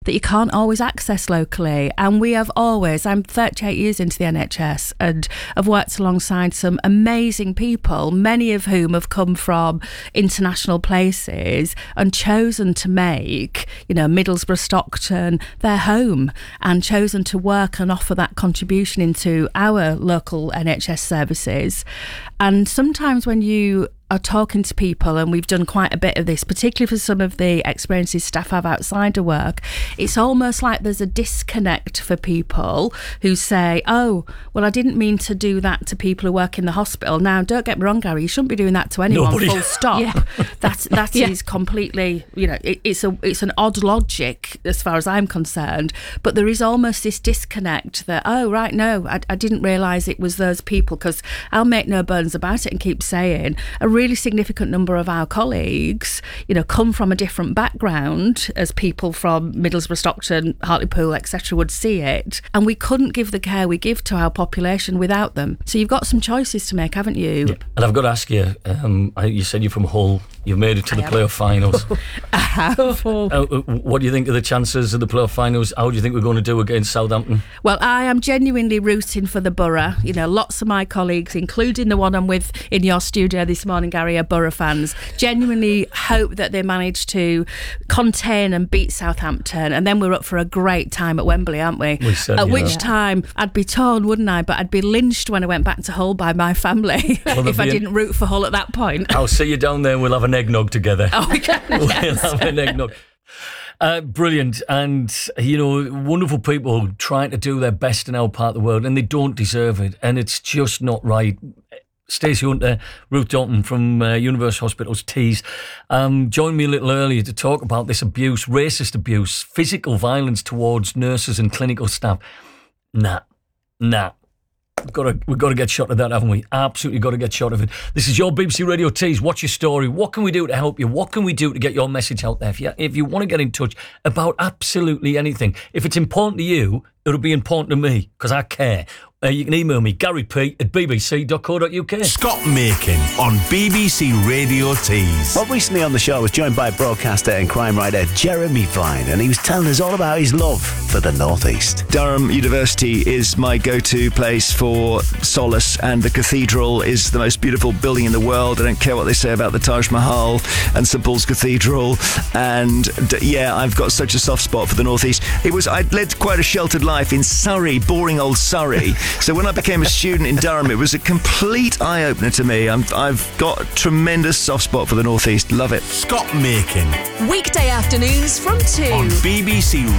that you can't always access locally. And we have always, I'm 38 years into the NHS and I've worked alongside some amazing people, many of whom have come from international places and chosen to make, Middlesbrough, Stockton, their home, and chosen to work and offer that contribution into our local NHS services. And sometimes when you are talking to people, and we've done quite a bit of this, particularly for some of the experiences staff have outside of work, it's almost like there's a disconnect for people who say, oh, well, I didn't mean to do that to people who work in the hospital. Now, don't get me wrong, Gary, you shouldn't be doing that to anyone, Nobody. Full stop. Yeah. That is completely, it's an odd logic as far as I'm concerned, but there is almost this disconnect that, oh, right, no, I didn't realise it was those people, because I'll make no bones about it and keep saying a really significant number of our colleagues, come from a different background as people from Middlesbrough, Stockton, Hartlepool, etc. would see it. And we couldn't give the care we give to our population without them. So you've got some choices to make, haven't you? Yeah. And I've got to ask you, you said you're from Hull. You've made it to the playoff finals. I have. What do you think of the chances of the playoff finals? How do you think we're going to do against Southampton? Well, I am genuinely rooting for the Borough. Lots of my colleagues, including the one I'm with in your studio this morning, Gary, are Borough fans. Genuinely hope that they manage to contain and beat Southampton, and then we're up for a great time at Wembley, aren't we? At which time I'd be torn, wouldn't I? But I'd be lynched when I went back to Hull by my family if I didn't root for Hull at that point. I'll see you down there and we'll have an eggnog together. Oh, we can. We'll have an eggnog. Brilliant. And, wonderful people trying to do their best in our part of the world, and they don't deserve it. And it's just not right. Stacey Hunter, Ruth Dalton from University Hospitals Tees, joined me a little earlier to talk about this abuse, racist abuse, physical violence towards nurses and clinical staff. Nah. We've got to get shot of that, haven't we? Absolutely got to get shot of it. This is your BBC Radio Tees. What's your story? What can we do to help you? What can we do to get your message out there? If you want to get in touch about absolutely anything, if it's important to you, it'll be important to me because I care. You can email me, garyp@bbc.co.uk. Scott Makin on BBC Radio Tees. Well, recently on the show I was joined by broadcaster and crime writer Jeremy Vine, and he was telling us all about his love for the North East. Durham University is my go-to place for solace, and the cathedral is the most beautiful building in the world. I don't care what they say about the Taj Mahal and St Paul's Cathedral, and I've got such a soft spot for the North East. I'd led quite a sheltered life in Surrey, boring old Surrey. So when I became a student in Durham, it was a complete eye-opener to me. I've got a tremendous soft spot for the North East. Love it. Scott Makin Weekday afternoons from 2 on BBC